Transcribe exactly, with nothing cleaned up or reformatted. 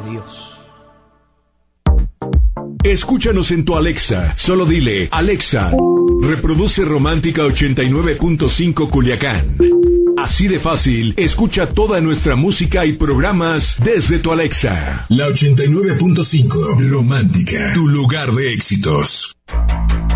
Adiós. Escúchanos en tu Alexa. Solo dile, Alexa, reproduce Romántica ochenta y nueve punto cinco Culiacán. Así de fácil, escucha toda nuestra música y programas desde tu Alexa. La ochenta y nueve punto cinco, Romántica, tu lugar de éxitos.